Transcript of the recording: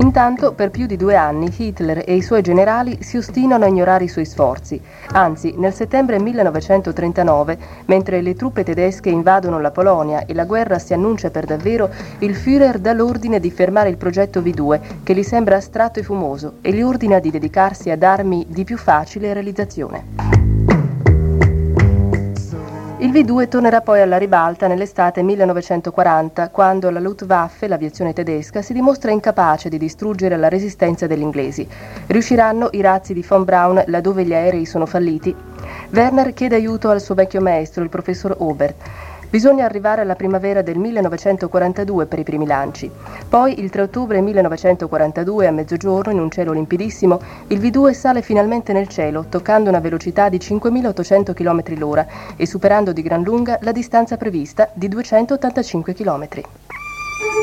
Intanto, per più di 2 anni, Hitler e i suoi generali si ostinano a ignorare i suoi sforzi. Anzi, nel settembre 1939, mentre le truppe tedesche invadono la Polonia e la guerra si annuncia per davvero, il Führer dà l'ordine di fermare il progetto V2, che gli sembra astratto e fumoso, e gli ordina di dedicarsi ad armi di più facile realizzazione. Il V2 tornerà poi alla ribalta nell'estate 1940, quando la Luftwaffe, l'aviazione tedesca, si dimostra incapace di distruggere la resistenza degli inglesi. Riusciranno i razzi di von Braun laddove gli aerei sono falliti? Werner chiede aiuto al suo vecchio maestro, il professor Obert. Bisogna arrivare alla primavera del 1942 per i primi lanci. Poi, il 3 ottobre 1942, a mezzogiorno, in un cielo limpidissimo, il V2 sale finalmente nel cielo, toccando una velocità di 5.800 km/h e superando di gran lunga la distanza prevista di 285 km.